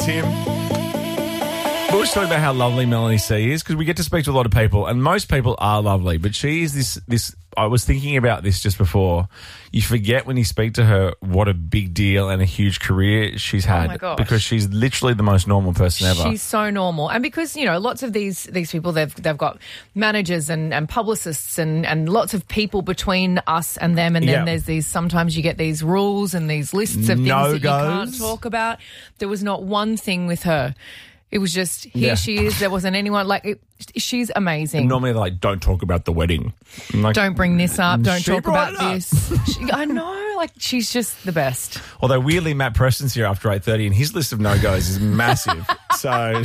Tim. We were just talking about how lovely Melanie C is because we get to speak to a lot of people and most people are lovely, but she is this. I was thinking about this just before. You forget when you speak to her what a big deal and a huge career she's had my gosh. because she's literally the most normal person ever. She's so normal. And because, lots of these people, they've got managers and publicists and lots of people between us and them. And then there's these, sometimes you get these rules and these lists of things that you can't talk about. There was not one thing with her. It was just, here she is. There wasn't anyone she's amazing. And normally they're like, don't talk about the wedding. Don't bring this up. Don't She talk brought about it up. this. I know, she's just the best. Although weirdly, Matt Preston's here after 8:30 and his list of no-goes is massive. So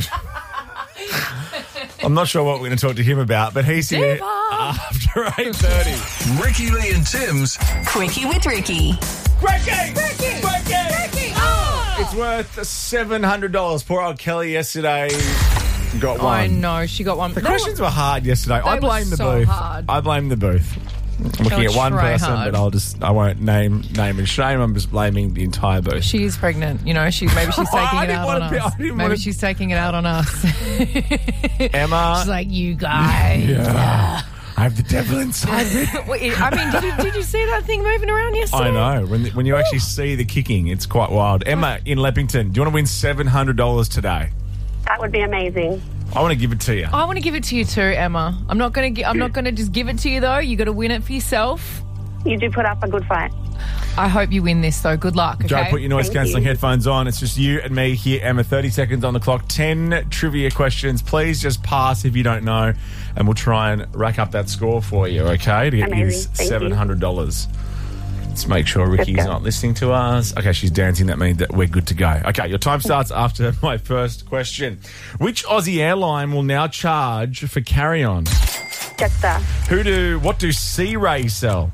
I'm not sure what we're going to talk to him about, but he's here after 8:30. Ricky Lee and Tim's Quickie with Ricky. Ricky! It's worth $700. Poor old Kelly yesterday got one. I know, she got one. The questions were hard yesterday. I blame the booth. Hard. I blame the booth. I'm looking at one person, but I won't name and shame. I'm just blaming the entire booth. She is pregnant. Maybe she's taking it out on us. Maybe she's taking it out on us. Emma. She's like, you guys. Yeah. I have the devil inside me. Did you see that thing moving around yesterday? I know. When you actually see the kicking, it's quite wild. Emma in Leppington, do you want to win $700 today? That would be amazing. I want to give it to you. I want to give it to you too, Emma. I'm not going to just give it to you though. You got to win it for yourself. You do put up a good fight. I hope you win this though. Good luck. Okay? Joe, put your noise-cancelling headphones on. It's just you and me here, Emma. 30 seconds on the clock. 10 trivia questions. Please just pass if you don't know, and we'll try and rack up that score for you, okay, to get you this $700. Let's make sure Ricky's not listening to us. Okay, she's dancing. That means that we're good to go. Okay, your time starts after my first question. Which Aussie airline will now charge for carry-on? Jetstar. What do Sea Ray sell?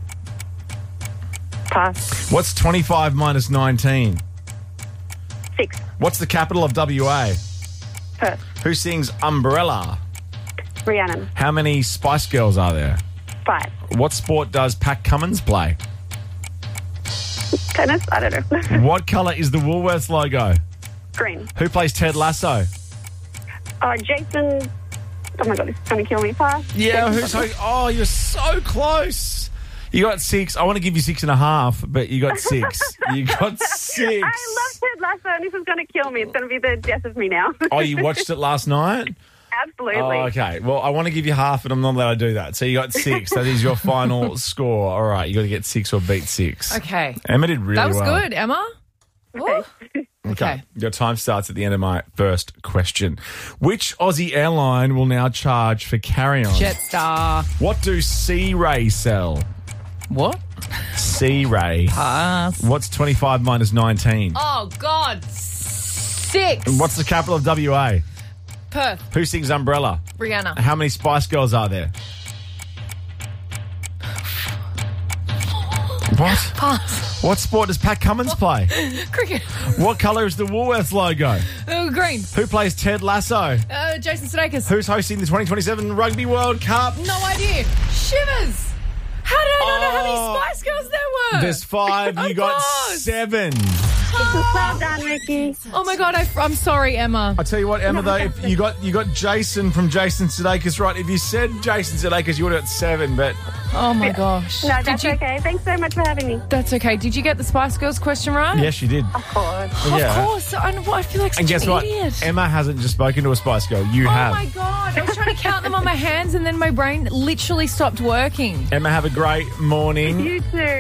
Pass. What's 25 minus 19? 6. What's the capital of WA? Perth. Who sings Umbrella? Rhiannon. How many Spice Girls are there? 5. What sport does Pat Cummins play? Tennis? I don't know. What colour is the Woolworths logo? Green. Who plays Ted Lasso? Jason. Oh my God, he's trying to kill me. Pass. Yeah, you're so close. You got 6. I want to give you 6.5, but you got 6. You got 6. I love Ted Lasso, and this is going to kill me. It's going to be the death of me now. Oh, you watched it last night? Absolutely. Oh, okay. Well, I want to give you half, and I'm not allowed to do that. So you got 6. That is your final score. All right, you got to get 6 or beat 6. Okay. Emma did really well. That was good, Emma. Okay. Your time starts at the end of my first question. Which Aussie airline will now charge for carry-on? Jetstar. What do Sea Ray sell? What? Sea Ray. Pass. What's 25 minus 19? Oh, God. 6. What's the capital of WA? Perth. Who sings Umbrella? Rihanna. How many Spice Girls are there? What? Pass. What sport does Pat Cummins play? Cricket. What colour is the Woolworths logo? Green. Who plays Ted Lasso? Jason Sudeikis. Who's hosting the 2027 Rugby World Cup? No idea. Shivers. How did I not know how many Spice Girls there were? There's 5. You got course. 7. Well done, Ricky. Oh my God, I'm sorry, Emma. I tell you what, Emma, though, if you got Jason from Jason Sudeikis right. If you said Jason Sudeikis, you would have got 7, but... Oh my gosh. No, that's okay. Thanks so much for having me. That's okay. Did you get the Spice Girls question right? Yes, you did. Of course. Yeah. Of course. I feel like such And guess an what? idiot. Emma hasn't just spoken to a Spice Girl. You have. Oh my God. I was trying to count them on my hands and then my brain literally stopped working. Emma, have a great morning. You too.